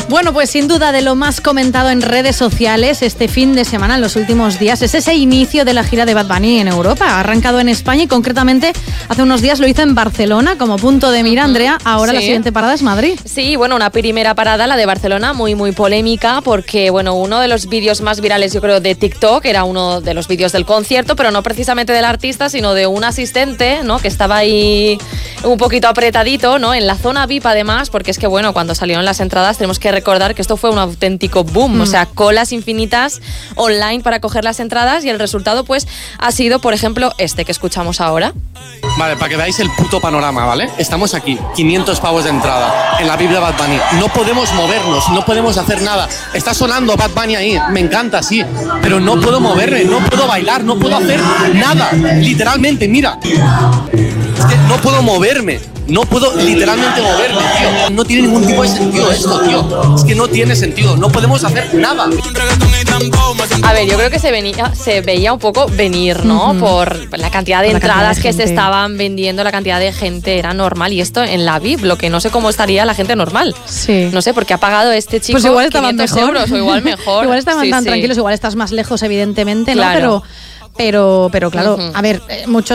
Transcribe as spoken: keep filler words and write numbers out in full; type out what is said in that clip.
Bueno, pues sin duda de lo más comentado en redes sociales este fin de semana, en los últimos días, es ese inicio de la gira de Bad Bunny en Europa. Ha arrancado en España y concretamente hace unos días lo hizo en Barcelona como punto de mira, Andrea. Ahora sí. La siguiente parada es Madrid. Sí, bueno, una primera parada, la de Barcelona, muy muy polémica porque, bueno, uno de los vídeos más virales, yo creo, de TikTok era uno de los vídeos del concierto, pero no precisamente del artista, sino de un asistente, ¿no?, que estaba ahí un poquito apretadito, ¿no?, en la zona V I P además, porque es que, bueno, cuando salieron las entradas tenemos que recordar que esto fue un auténtico boom, mm. o sea, colas infinitas online para coger las entradas y el resultado, pues, ha sido, por ejemplo, este que escuchamos ahora. Vale, para que veáis el puto panorama, ¿vale? Estamos aquí, quinientos pavos de entrada, en la V I P de Bad Bunny. No podemos movernos, no podemos hacer nada. Está sonando Bad Bunny ahí, me encanta, sí, pero no puedo moverme, no puedo bailar, no puedo hacer nada. Literalmente, mira. Es que no puedo moverme. No puedo literalmente moverme, tío. No tiene ningún tipo de sentido esto, tío. Es que no tiene sentido. No podemos hacer nada. A ver, yo creo que se, venía, se veía un poco venir, ¿no? Uh-huh. Por la cantidad de la entradas cantidad de que se estaban vendiendo, la cantidad de gente era normal. Y esto en la V I P, lo que no sé cómo estaría la gente normal. Sí. No sé, porque ha pagado este chico pues igual estaban quinientos mejor. euros o igual mejor. Igual estaban sí, tan sí. tranquilos, igual estás más lejos, evidentemente, ¿no? Claro. Pero, pero, pero claro, uh-huh. a ver, muchos